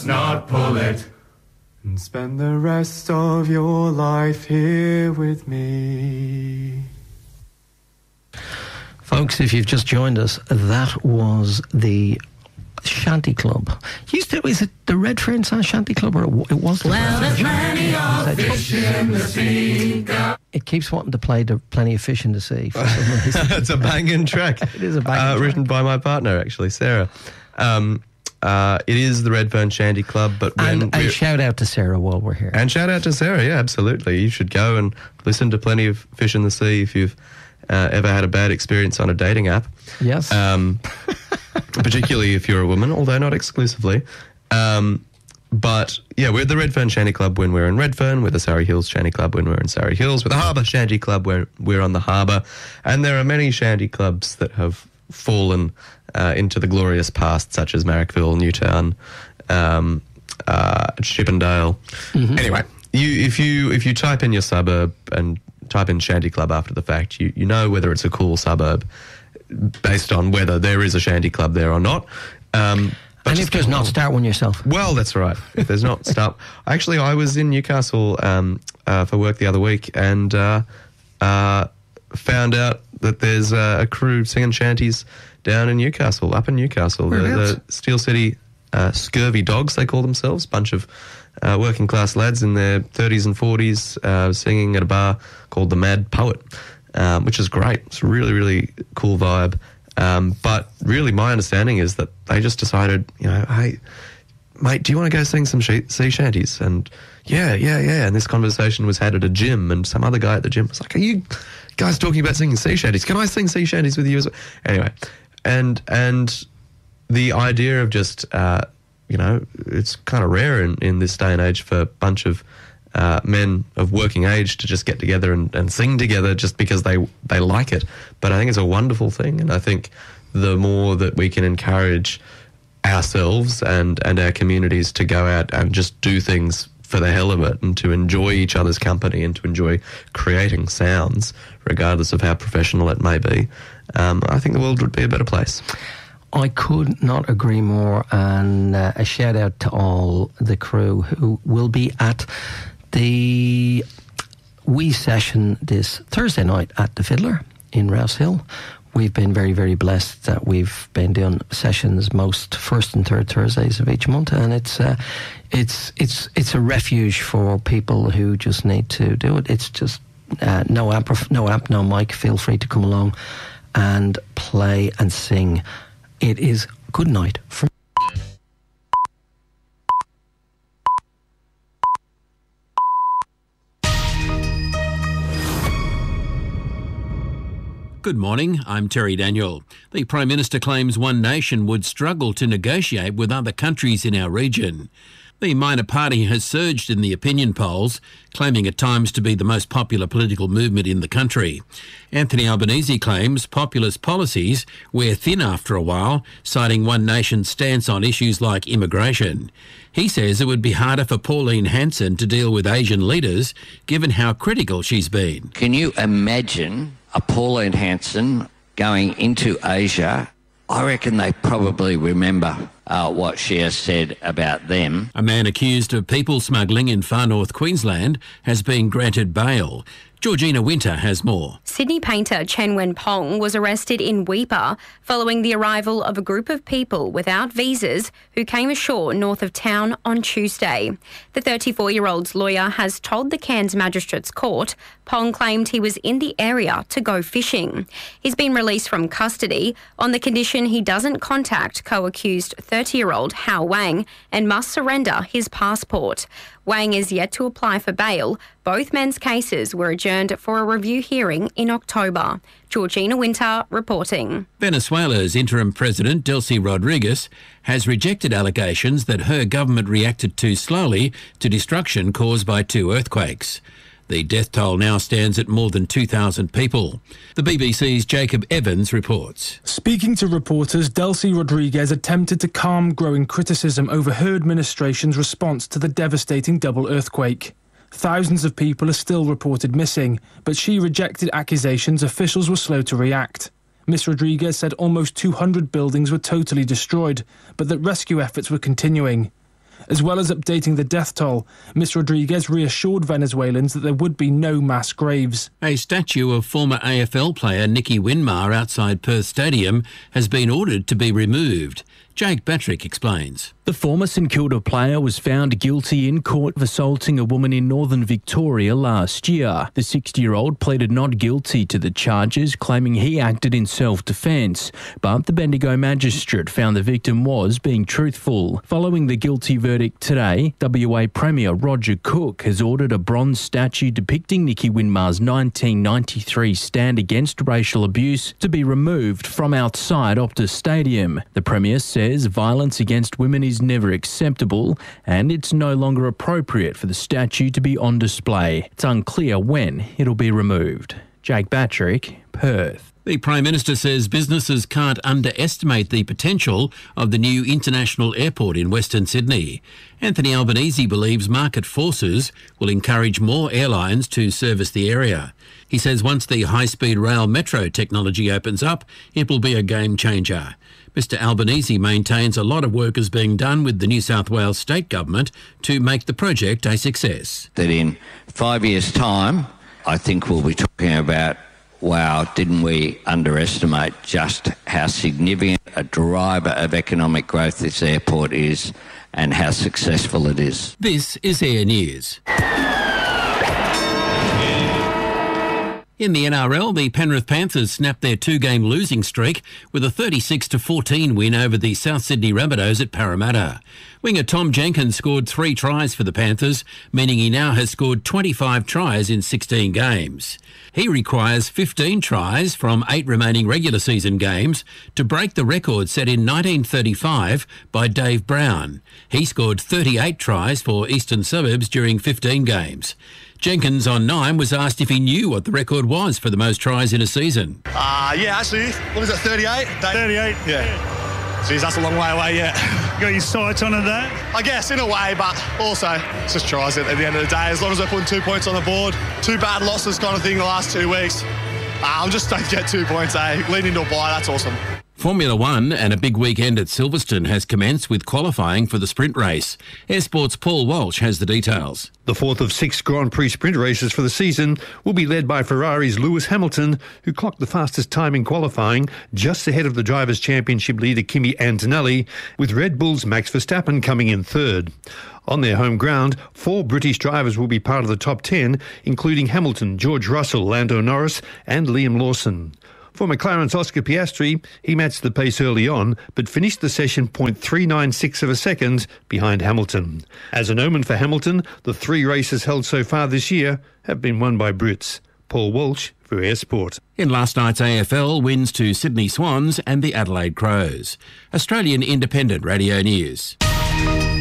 Not pull it. And spend the rest of your life here with me. Folks, if you've just joined us, that was the Shanty Club. Is it the Redfern Shanty Club, or it was the It keeps wanting to play the Plenty of Fish in the Sea. For some reason. It's a banging track. It is a banging track. Written by my partner, actually, Sarah. It is the Redfern Shanty Club, but and a shout out to Sarah while we're here. And shout out to Sarah, yeah, absolutely. You should go and listen to Plenty of Fish in the Sea if you've ever had a bad experience on a dating app. Yes. Particularly if you're a woman, although not exclusively. But yeah, we're the Redfern Shanty Club when we're in Redfern. We're the Surrey Hills Shanty Club when we're in Surrey Hills. We're the Harbour Shanty Club where we're on the harbour. And there are many shanty clubs that have fallen into the glorious past, such as Marrickville, Newtown, Chippendale. Mm-hmm. Anyway, if you type in your suburb and type in Shanty Club after the fact, you know whether it's a cool suburb based on whether there is a shanty club there or not. And if there's not, start one yourself. Well, that's right. If there's not, start. Actually, I was in Newcastle for work the other week and found out that there's a crew singing shanties down in Newcastle, up in Newcastle. The Steel City Scurvy Dogs, they call themselves. Bunch of working class lads in their 30s and 40s singing at a bar called The Mad Poet, which is great. It's a really, really cool vibe. But really my understanding is that they just decided, hey, mate, do you want to go sing some sea shanties? And yeah. And this conversation was had at a gym, and some other guy at the gym was like, are you guys talking about singing sea shanties? Can I sing sea shanties with you as well? Anyway, and the idea of just, it's kind of rare in this day and age for a bunch of men of working age to just get together and sing together just because they like it. But I think it's a wonderful thing, and I think the more that we can encourage ourselves and our communities to go out and just do things for the hell of it and to enjoy each other's company and to enjoy creating sounds, regardless of how professional it may be, I think the world would be a better place. I could not agree more, and a shout out to all the crew who will be at the wee session this Thursday night at the Fiddler in Rouse Hill. We've been very, very blessed that we've been doing sessions most first and third Thursdays of each month, and it's a refuge for people who just need to do it. It's just no amp, no mic. Feel free to come along and play and sing. It is good night from. Good morning, I'm Terry Daniel. The Prime Minister claims One Nation would struggle to negotiate with other countries in our region. The minor party has surged in the opinion polls, claiming at times to be the most popular political movement in the country. Anthony Albanese claims populist policies wear thin after a while, citing One Nation's stance on issues like immigration. He says it would be harder for Pauline Hanson to deal with Asian leaders, given how critical she's been. Can you imagine a Pauline Hanson going into Asia? I reckon they probably remember what she has said about them. A man accused of people smuggling in far north Queensland has been granted bail. Georgina Winter has more. Sydney painter Chen Wen-pong was arrested in Weipa following the arrival of a group of people without visas who came ashore north of town on Tuesday. The 34-year-old's lawyer has told the Cairns Magistrates Court Pong claimed he was in the area to go fishing. He's been released from custody on the condition he doesn't contact co-accused 30-year-old Hao Wang and must surrender his passport. Wang is yet to apply for bail. Both men's cases were adjourned for a review hearing in October. Georgina Winter reporting. Venezuela's interim president, Delcy Rodriguez, has rejected allegations that her government reacted too slowly to destruction caused by 2 earthquakes. The death toll now stands at more than 2,000 people. The BBC's Jacob Evans reports. Speaking to reporters, Delcy Rodriguez attempted to calm growing criticism over her administration's response to the devastating double earthquake. Thousands of people are still reported missing, but she rejected accusations officials were slow to react. Ms Rodriguez said almost 200 buildings were totally destroyed, but that rescue efforts were continuing. As well as updating the death toll, Ms Rodriguez reassured Venezuelans that there would be no mass graves. A statue of former AFL player Nicky Winmar outside Perth Stadium has been ordered to be removed. Jake Batrick explains. The former St Kilda player was found guilty in court of assaulting a woman in northern Victoria last year. The 60-year-old pleaded not guilty to the charges, claiming he acted in self-defence. But the Bendigo magistrate found the victim was being truthful. Following the guilty verdict today, WA Premier Roger Cook has ordered a bronze statue depicting Nicky Winmar's 1993 stand against racial abuse to be removed from outside Optus Stadium. The Premier says violence against women is never acceptable and it's no longer appropriate for the statue to be on display. It's unclear when it'll be removed. Jake Batrick, Perth. The Prime Minister says businesses can't underestimate the potential of the new international airport in Western Sydney. Anthony Albanese believes market forces will encourage more airlines to service the area. He says once the high-speed rail metro technology opens up, it will be a game changer. Mr Albanese maintains a lot of work is being done with the New South Wales state government to make the project a success. That in 5 years' time, I think we'll be talking about, wow, didn't we underestimate just how significant a driver of economic growth this airport is and how successful it is. This is Air News. In the NRL, the Penrith Panthers snapped their two-game losing streak with a 36-14 win over the South Sydney Rabbitohs at Parramatta. Winger Tom Jenkins scored 3 tries for the Panthers, meaning he now has scored 25 tries in 16 games. He requires 15 tries from 8 remaining regular season games to break the record set in 1935 by Dave Brown. He scored 38 tries for Eastern Suburbs during 15 games. Jenkins on 9 was asked if he knew what the record was for the most tries in a season. Yeah, actually, what is it, 38? 38? Yeah. Jeez, that's a long way away yet. Got your sights on it there? I guess, in a way, but also, it's just tries at the end of the day. As long as we're putting 2 points on the board, 2 bad losses kind of thing the last 2 weeks. I'm just don't get 2 points, leading to a bye, that's awesome. Formula One and a big weekend at Silverstone has commenced with qualifying for the sprint race. Airsport's Paul Walsh has the details. The fourth of 6 Grand Prix sprint races for the season will be led by Ferrari's Lewis Hamilton, who clocked the fastest time in qualifying, just ahead of the Drivers' Championship leader Kimi Antonelli, with Red Bull's Max Verstappen coming in third. On their home ground, 4 British drivers will be part of the top 10, including Hamilton, George Russell, Lando Norris and Liam Lawson. For McLaren's Oscar Piastri, he matched the pace early on, but finished the session 0.396 of a second behind Hamilton. As an omen for Hamilton, the 3 races held so far this year have been won by Brits. Paul Walsh for Air Sport. In last night's AFL, wins to Sydney Swans and the Adelaide Crows. Australian Independent Radio News.